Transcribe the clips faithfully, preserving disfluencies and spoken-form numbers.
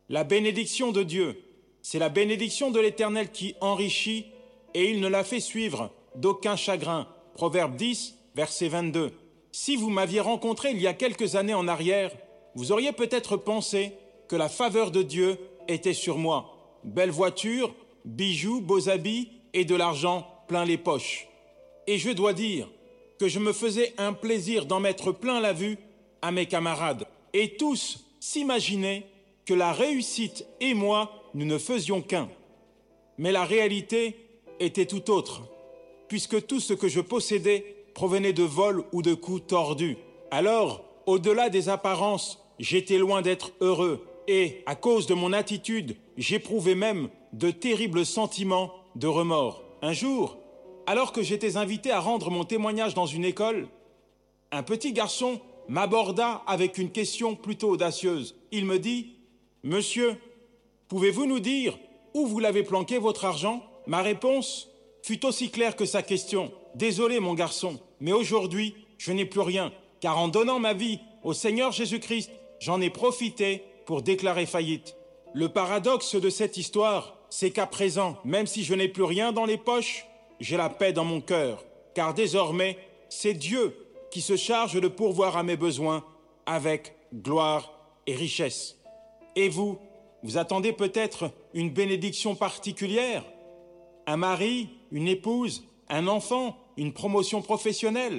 La bénédiction de Dieu, c'est la bénédiction de l'Éternel qui enrichit et il ne la fait suivre d'aucun chagrin. Proverbe dix, verset vingt-deux. Si vous m'aviez rencontré il y a quelques années en arrière, vous auriez peut-être pensé que la faveur de Dieu était sur moi. Belle voiture, bijoux, beaux habits et de l'argent plein les poches. Et je dois dire que je me faisais un plaisir d'en mettre plein la vue à mes camarades. Et tous s'imaginaient que la réussite et moi, nous ne faisions qu'un. Mais la réalité était tout autre, puisque tout ce que je possédais provenait de vols ou de coups tordus. Alors, au-delà des apparences, j'étais loin d'être heureux. Et, à cause de mon attitude, j'éprouvais même de terribles sentiments de remords. Un jour, alors que j'étais invité à rendre mon témoignage dans une école, un petit garçon m'aborda avec une question plutôt audacieuse. Il me dit « Monsieur, pouvez-vous nous dire où vous l'avez planqué votre argent ?» Ma réponse fut aussi claire que sa question. « Désolé mon garçon, mais aujourd'hui, je n'ai plus rien, car en donnant ma vie au Seigneur Jésus-Christ, j'en ai profité pour déclarer faillite. » Le paradoxe de cette histoire, c'est qu'à présent, même si je n'ai plus rien dans les poches, j'ai la paix dans mon cœur, car désormais, c'est Dieu qui se charge de pourvoir à mes besoins avec gloire et richesse. Et vous, vous attendez peut-être une bénédiction particulière? Un mari, une épouse, un enfant, une promotion professionnelle?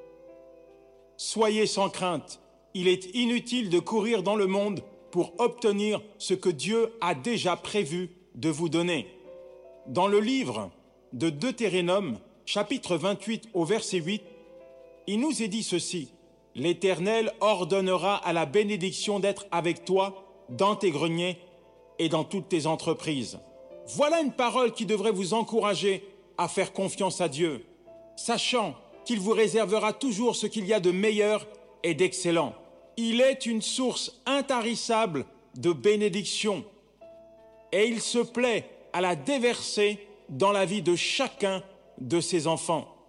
Soyez sans crainte, il est inutile de courir dans le monde pour obtenir ce que Dieu a déjà prévu de vous donner. Dans le livre de Deutéronome, chapitre vingt-huit au verset huit, il nous est dit ceci: « L'Éternel ordonnera à la bénédiction d'être avec toi dans tes greniers et dans toutes tes entreprises. » Voilà une parole qui devrait vous encourager à faire confiance à Dieu, sachant qu'il vous réservera toujours ce qu'il y a de meilleur et d'excellent. Il est une source intarissable de bénédiction et il se plaît à la déverser dans la vie de chacun de ses enfants.